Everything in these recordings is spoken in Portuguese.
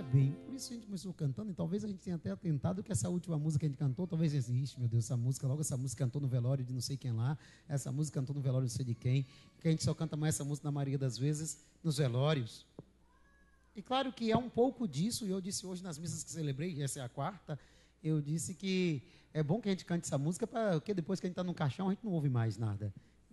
bem. Por isso a gente começou cantando, e talvez a gente tenha até atentado que essa última música que a gente cantou, talvez existe, meu Deus, essa música cantou no velório de não sei quem lá, essa música cantou no velório de não sei de quem, que a gente só canta mais essa música na maioria das vezes nos velórios. E claro que é um pouco disso, e eu disse hoje nas missas que celebrei, essa é a quarta, eu disse que é bom que a gente cante essa música, porque depois que a gente está no caixão, a gente não ouve mais nada.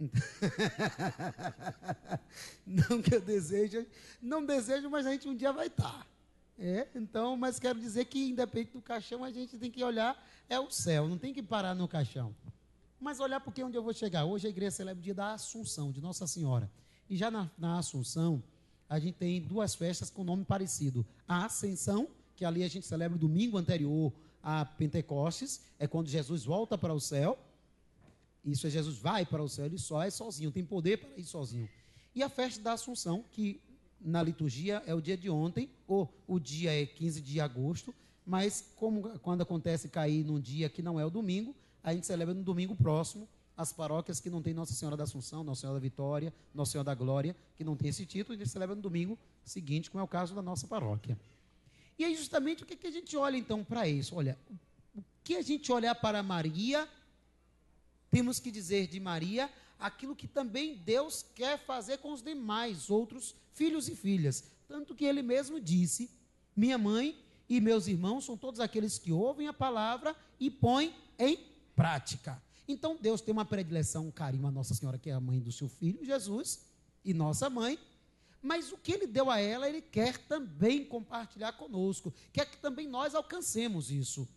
Não que eu deseje, não desejo, mas a gente um dia vai estar. Então, mas quero dizer que independente do caixão, a gente tem que olhar, é o céu, não tem que parar no caixão. Mas olhar porque onde eu vou chegar. Hoje a igreja celebra o dia da Assunção, de Nossa Senhora. E já na Assunção, a gente tem duas festas com nome parecido. A Ascensão, que ali a gente celebra o domingo anterior a Pentecostes, é quando Jesus volta para o céu. Isso é, Jesus vai para o céu, ele só é sozinho, tem poder para ir sozinho. E a festa da Assunção, que na liturgia é o dia de ontem, ou o dia é 15 de agosto, mas quando acontece cair num dia que não é o domingo, a gente celebra no domingo próximo, as paróquias que não tem Nossa Senhora da Assunção, Nossa Senhora da Vitória, Nossa Senhora da Glória, que não tem esse título, a gente celebra no domingo seguinte, como é o caso da nossa paróquia. E aí justamente o que a gente olha então para isso? Olha, o que a gente olhar para Maria, temos que dizer de Maria aquilo que também Deus quer fazer com os demais outros filhos e filhas. Tanto que ele mesmo disse, minha mãe e meus irmãos são todos aqueles que ouvem a palavra e põem em prática. Então Deus tem uma predileção, um carinho a Nossa Senhora, que é a mãe do seu filho, Jesus, e nossa mãe. Mas o que ele deu a ela, ele quer também compartilhar conosco. Quer que também nós alcancemos isso.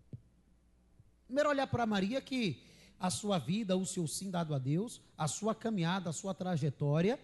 Primeiro olhar para Maria, que a sua vida, o seu sim dado a Deus, a sua caminhada, a sua trajetória,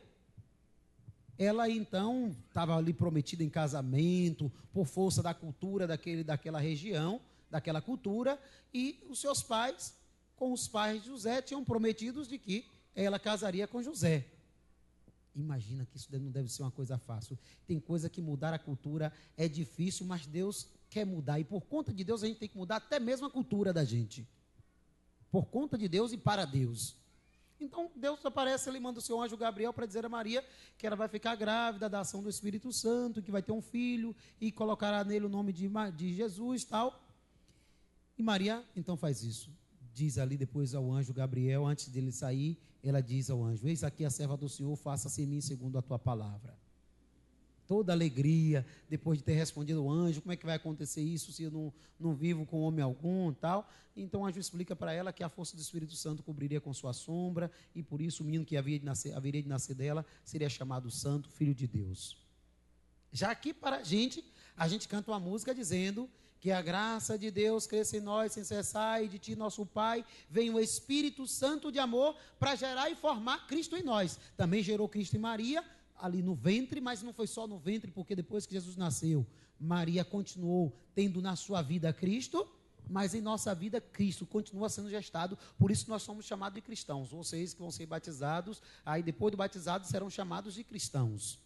ela então estava ali prometida em casamento, por força da cultura daquela região, daquela cultura, e os seus pais, com os pais de José, tinham prometidos de que ela casaria com José. Imagina que isso não deve ser uma coisa fácil. Tem coisa que mudar a cultura é difícil, mas Deus quer mudar, e por conta de Deus a gente tem que mudar até mesmo a cultura da gente. Por conta de Deus e para Deus. Então Deus aparece, ele manda o seu anjo Gabriel para dizer a Maria que ela vai ficar grávida da ação do Espírito Santo, que vai ter um filho e colocará nele o nome de Jesus e tal. E Maria então faz isso. Diz ali depois ao anjo Gabriel, antes dele sair, ela diz ao anjo, eis aqui a serva do Senhor, faça-se em mim segundo a tua palavra. Toda alegria, depois de ter respondido ao anjo, como é que vai acontecer isso se eu não vivo com homem algum e tal. Então o anjo explica para ela que a força do Espírito Santo cobriria com sua sombra, e por isso o menino que haveria de nascer dela seria chamado Santo, Filho de Deus. Já aqui para a gente canta uma música dizendo que a graça de Deus cresça em nós sem cessar, e de ti, nosso Pai, vem o Espírito Santo de amor para gerar e formar Cristo em nós. Também gerou Cristo em Maria, ali no ventre, mas não foi só no ventre, porque depois que Jesus nasceu, Maria continuou tendo na sua vida Cristo, mas em nossa vida Cristo continua sendo gestado, por isso nós somos chamados de cristãos. Vocês que vão ser batizados, aí depois do batizado serão chamados de cristãos.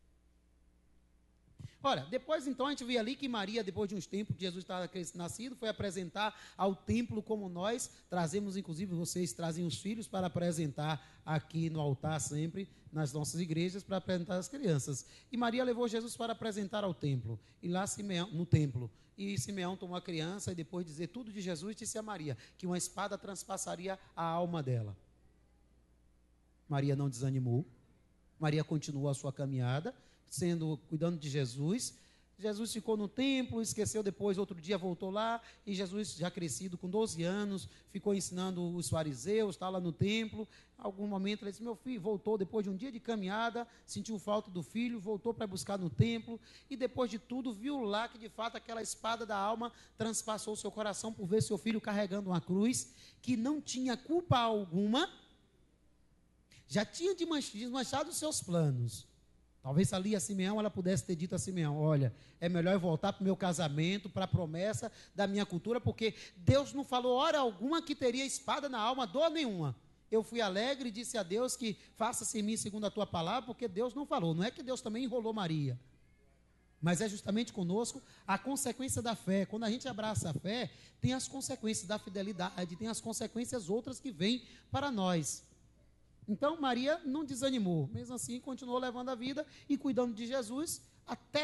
Olha, depois então a gente vê ali que Maria, depois de uns tempos que Jesus estava nascido, foi apresentar ao templo, como nós trazemos, inclusive vocês trazem os filhos para apresentar aqui no altar sempre, nas nossas igrejas, para apresentar as crianças. E Maria levou Jesus para apresentar ao templo, e lá Simeão, no templo, e Simeão tomou a criança, e depois de dizer tudo de Jesus, disse a Maria que uma espada transpassaria a alma dela. Maria não desanimou, Maria continuou a sua caminhada, cuidando de Jesus. Jesus ficou no templo, esqueceu depois, outro dia voltou lá, e Jesus, já crescido, com 12 anos, ficou ensinando os fariseus, está lá no templo. Em algum momento ele disse, meu filho, voltou depois de um dia de caminhada, sentiu falta do filho, voltou para buscar no templo, e depois de tudo, viu lá que de fato aquela espada da alma transpassou o seu coração por ver seu filho carregando uma cruz, que não tinha culpa alguma, já tinha desmanchado os seus planos. Talvez ali a Simeão, ela pudesse ter dito a Simeão, olha, é melhor eu voltar para o meu casamento, para a promessa da minha cultura, porque Deus não falou hora alguma que teria espada na alma, dor nenhuma. Eu fui alegre e disse a Deus que faça-se em mim segundo a tua palavra, porque Deus não falou. Não é que Deus também enrolou Maria, mas é justamente conosco a consequência da fé. Quando a gente abraça a fé, tem as consequências da fidelidade, tem as consequências outras que vêm para nós. Então Maria não desanimou, mesmo assim continuou levando a vida e cuidando de Jesus até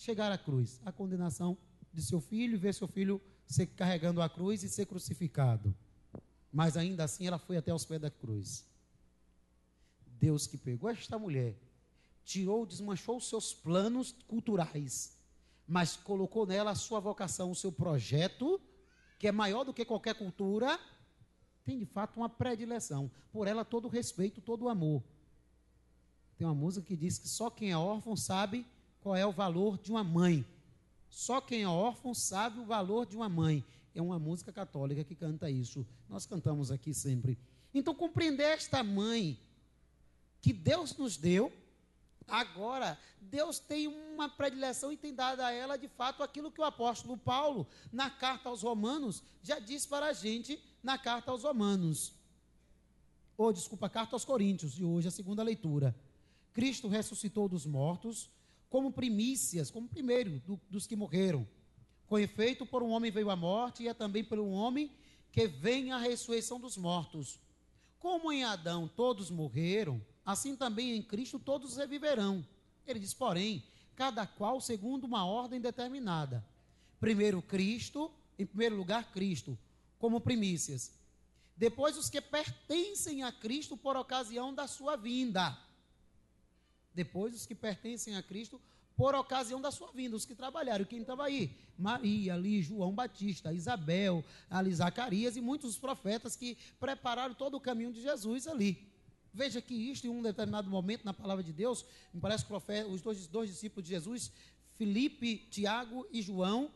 chegar à cruz? A condenação de seu filho, ver seu filho ser carregando a cruz e ser crucificado. Mas ainda assim ela foi até os pés da cruz. Deus que pegou esta mulher, tirou, desmanchou os seus planos culturais, mas colocou nela a sua vocação, o seu projeto, que é maior do que qualquer cultura, tem de fato uma predileção. Por ela todo o respeito, todo o amor. Tem uma música que diz que só quem é órfão sabe qual é o valor de uma mãe. Só quem é órfão sabe o valor de uma mãe. É uma música católica que canta isso. Nós cantamos aqui sempre. Então, compreender esta mãe que Deus nos deu, agora, Deus tem uma predileção e tem dado a ela, de fato, aquilo que o apóstolo Paulo, na carta aos Romanos, já diz para a gente na carta aos Romanos. Carta aos Coríntios, de hoje, a segunda leitura. Cristo ressuscitou dos mortos, como primícias, como primeiro dos que morreram. Com efeito, por um homem veio a morte, e é também por um homem que vem a ressurreição dos mortos. Como em Adão todos morreram, assim também em Cristo todos reviverão. Ele diz, porém, cada qual segundo uma ordem determinada. Primeiro Cristo, em primeiro lugar Cristo, como primícias. Depois os que pertencem a Cristo por ocasião da sua vinda. Depois os que pertencem a Cristo por ocasião da sua vinda, os que trabalharam. Quem estava aí? Maria, ali, João Batista, Isabel, ali, Zacarias e muitos profetas que prepararam todo o caminho de Jesus ali. Veja que isto, em um determinado momento na palavra de Deus, me parece que os dois discípulos de Jesus, Filipe, Tiago e João,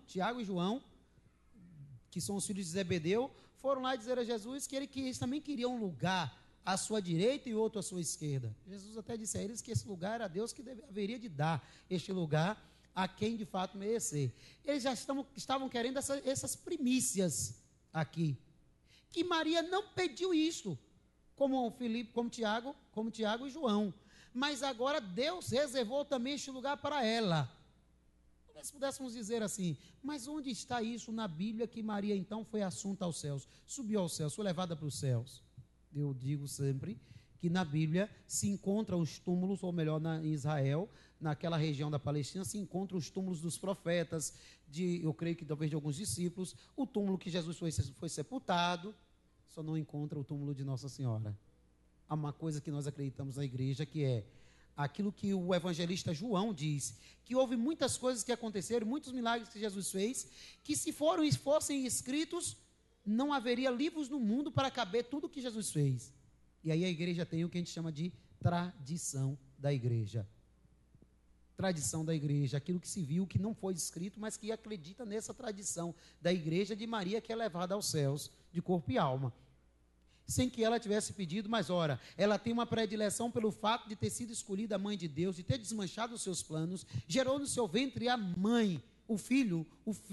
que são os filhos de Zebedeu, foram lá dizer a Jesus que eles também queriam um lugar à sua direita e outro à sua esquerda. Jesus até disse a eles que esse lugar era Deus que haveria de dar este lugar a quem de fato merecer. Eles já estavam querendo essas primícias aqui. Que Maria não pediu isto, como Filipe, como Tiago e João. Mas agora Deus reservou também este lugar para ela. Talvez pudéssemos dizer assim, mas onde está isso na Bíblia que Maria então foi assunta aos céus? Subiu aos céus, foi levada para os céus. Eu digo sempre que na Bíblia se encontram os túmulos, ou melhor, em Israel, naquela região da Palestina, se encontram os túmulos dos profetas, eu creio que talvez de alguns discípulos, o túmulo que Jesus foi sepultado, só não encontra o túmulo de Nossa Senhora. Há uma coisa que nós acreditamos na igreja, que é aquilo que o evangelista João diz, que houve muitas coisas que aconteceram, muitos milagres que Jesus fez, que se fossem escritos, não haveria livros no mundo para caber tudo o que Jesus fez. E aí a igreja tem o que a gente chama de tradição da igreja. Tradição da igreja, aquilo que se viu, que não foi escrito, mas que acredita nessa tradição da igreja de Maria, que é levada aos céus, de corpo e alma. Sem que ela tivesse pedido, mas ora, ela tem uma predileção pelo fato de ter sido escolhida a mãe de Deus, de ter desmanchado os seus planos, gerou no seu ventre a mãe, o filho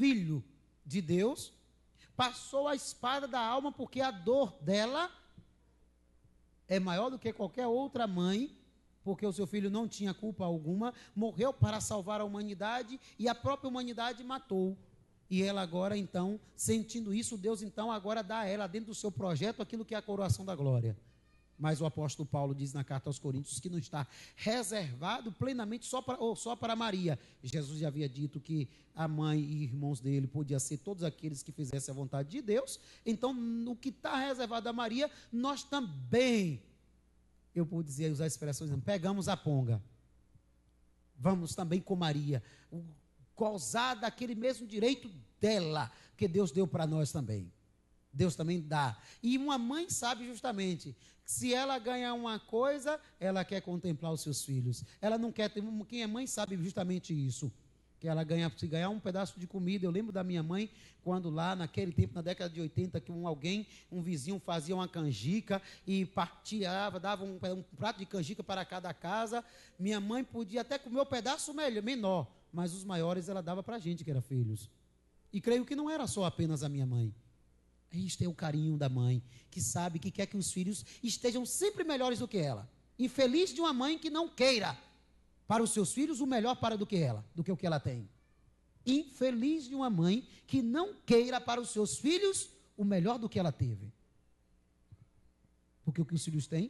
de Deus, passou a espada da alma, porque a dor dela é maior do que qualquer outra mãe, porque o seu filho não tinha culpa alguma, morreu para salvar a humanidade e a própria humanidade matou. E ela agora então, sentindo isso, Deus então agora dá a ela, dentro do seu projeto, aquilo que é a coroação da glória. Mas o apóstolo Paulo diz na carta aos Coríntios que não está reservado plenamente só para Maria. Jesus já havia dito que a mãe e irmãos dele podiam ser todos aqueles que fizessem a vontade de Deus. Então, no que está reservado a Maria, nós também, eu vou dizer, usar expressões, pegamos a ponga. Vamos também com Maria, gozar daquele mesmo direito dela, que Deus deu para nós também. Deus também dá. E uma mãe sabe justamente que se ela ganhar uma coisa, ela quer contemplar os seus filhos. Ela não quer ter. Quem é mãe sabe justamente isso. Que ela se ganhar um pedaço de comida. Eu lembro da minha mãe, quando lá naquele tempo, na década de 80, que um vizinho fazia uma canjica e partilhava, dava um prato de canjica para cada casa. Minha mãe podia até comer o pedaço menor, mas os maiores ela dava para a gente, que era filhos. E creio que não era só apenas a minha mãe. Isto é o carinho da mãe, que sabe que quer que os filhos estejam sempre melhores do que ela. Infeliz de uma mãe que não queira para os seus filhos o melhor do que o que ela tem. Infeliz de uma mãe que não queira para os seus filhos o melhor do que ela teve. Porque o que os filhos têm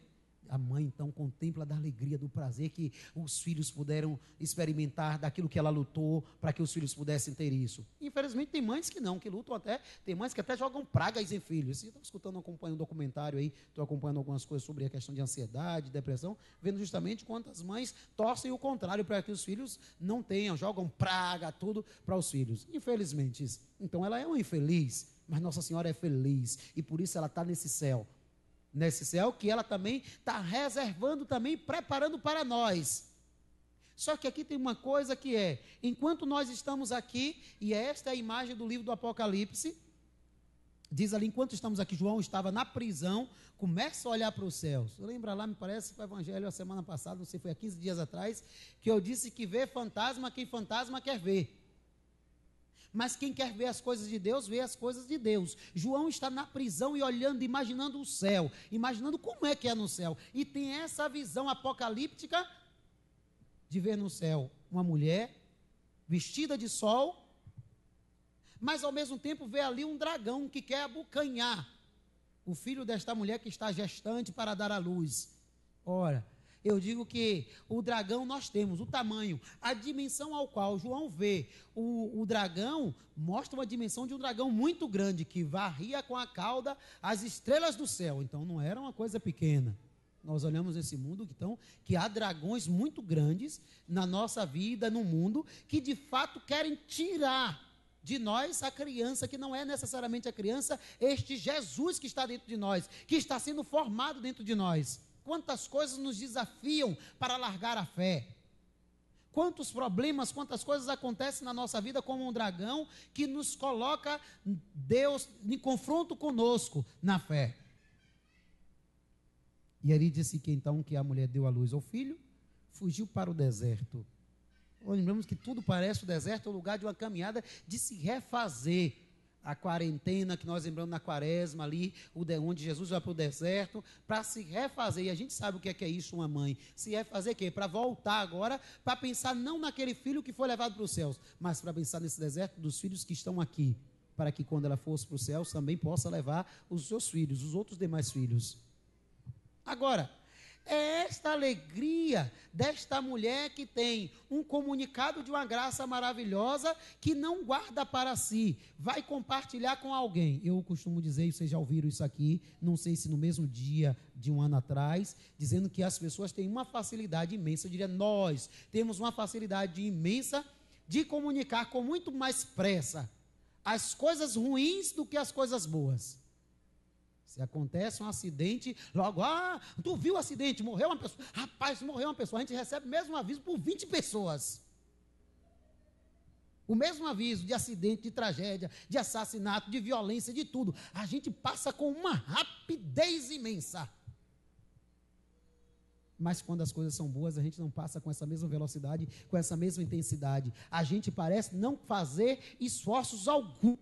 A mãe então contempla da alegria, do prazer que os filhos puderam experimentar, daquilo que ela lutou para que os filhos pudessem ter isso. Infelizmente tem mães que não, que lutam até, tem mães que até jogam pragas em filhos. Eu estou escutando, acompanhando um documentário aí, estou acompanhando algumas coisas sobre a questão de ansiedade, depressão, vendo justamente quantas mães torcem o contrário para que os filhos não tenham, jogam praga, tudo para os filhos. Infelizmente, então ela é uma infeliz, mas Nossa Senhora é feliz e por isso ela está nesse céu que ela também está reservando, também preparando para nós. Só que aqui tem uma coisa que é, enquanto nós estamos aqui, e esta é a imagem do livro do Apocalipse, diz ali, enquanto estamos aqui, João estava na prisão, começa a olhar para os céus. Lembra lá, me parece, foi o evangelho a semana passada, não sei, foi há 15 dias atrás, que eu disse que vê fantasma, quem fantasma quer ver. Mas quem quer ver as coisas de Deus, vê as coisas de Deus. João está na prisão e olhando, imaginando o céu, imaginando como é que é no céu. E tem essa visão apocalíptica de ver no céu uma mulher vestida de sol, mas ao mesmo tempo vê ali um dragão que quer abocanhar o filho desta mulher que está gestante para dar à luz. Ora, eu digo que o dragão nós temos, o tamanho, a dimensão ao qual João vê o dragão, mostra uma dimensão de um dragão muito grande, que varria com a cauda as estrelas do céu. Então não era uma coisa pequena. Nós olhamos esse mundo, então, que há dragões muito grandes na nossa vida, no mundo, que de fato querem tirar de nós a criança, que não é necessariamente a criança, este Jesus que está dentro de nós, que está sendo formado dentro de nós. Quantas coisas nos desafiam para largar a fé. Quantos problemas, quantas coisas acontecem na nossa vida como um dragão que nos coloca Deus em confronto conosco na fé. E ele disse que então que a mulher deu à luz ao filho, fugiu para o deserto. Lembramos que tudo parece o deserto, é o lugar de uma caminhada, de se refazer. A quarentena que nós lembramos na quaresma ali, onde Jesus vai para o deserto, para se refazer. E a gente sabe o que é isso, uma mãe. Se refazer o quê? Para voltar agora, para pensar não naquele filho que foi levado para os céus, mas para pensar nesse deserto dos filhos que estão aqui, para que quando ela fosse para os céus, também possa levar os seus filhos, os outros demais filhos. Agora, é esta alegria desta mulher que tem um comunicado de uma graça maravilhosa, que não guarda para si, vai compartilhar com alguém. Eu costumo dizer, e vocês já ouviram isso aqui, não sei se no mesmo dia de um ano atrás, dizendo que as pessoas têm uma facilidade imensa, eu diria nós temos uma facilidade imensa de comunicar com muito mais pressa as coisas ruins do que as coisas boas. Se acontece um acidente, logo, tu viu o acidente, morreu uma pessoa. Rapaz, morreu uma pessoa. A gente recebe o mesmo aviso por 20 pessoas. O mesmo aviso de acidente, de tragédia, de assassinato, de violência, de tudo. A gente passa com uma rapidez imensa. Mas quando as coisas são boas, a gente não passa com essa mesma velocidade, com essa mesma intensidade. A gente parece não fazer esforços algum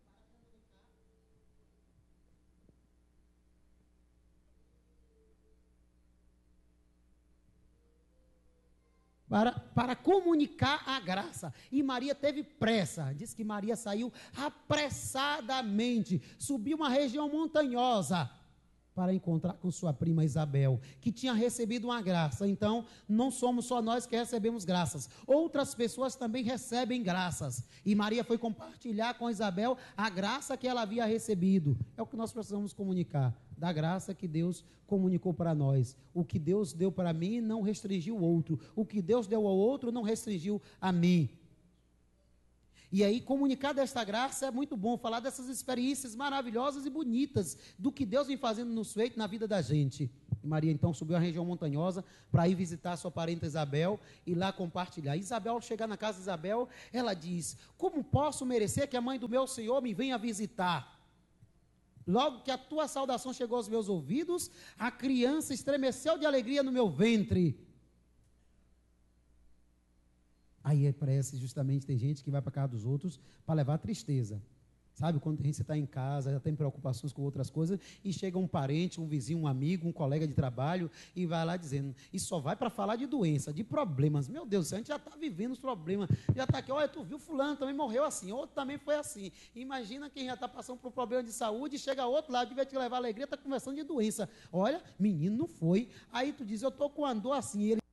para comunicar a graça. E Maria teve pressa. Diz que Maria saiu apressadamente, subiu uma região montanhosa para encontrar com sua prima Isabel, que tinha recebido uma graça. Então, não somos só nós que recebemos graças. Outras pessoas também recebem graças. E Maria foi compartilhar com Isabel a graça que ela havia recebido. É o que nós precisamos comunicar, da graça que Deus comunicou para nós. O que Deus deu para mim não restringiu o outro. O que Deus deu ao outro não restringiu a mim. E aí, comunicar desta graça é muito bom, falar dessas experiências maravilhosas e bonitas, do que Deus vem fazendo nos feitos na vida da gente. E Maria então subiu a região montanhosa para ir visitar sua parenta Isabel e lá compartilhar. Isabel, ao chegar na casa de Isabel, ela diz: como posso merecer que a mãe do meu Senhor me venha visitar? Logo que a tua saudação chegou aos meus ouvidos, a criança estremeceu de alegria no meu ventre. Aí parece justamente, tem gente que vai para a casa dos outros para levar tristeza. Sabe, quando você está em casa, já tem preocupações com outras coisas, e chega um parente, um vizinho, um amigo, um colega de trabalho, e vai lá dizendo, e só vai para falar de doença, de problemas. Meu Deus, a gente já está vivendo os problemas, já está aqui, olha, tu viu fulano, também morreu assim, outro também foi assim. Imagina quem já está passando por problema de saúde, chega outro lá, devia te levar alegria, está conversando de doença. Olha, menino, não foi. Aí tu diz, eu estou com uma dor assim, ele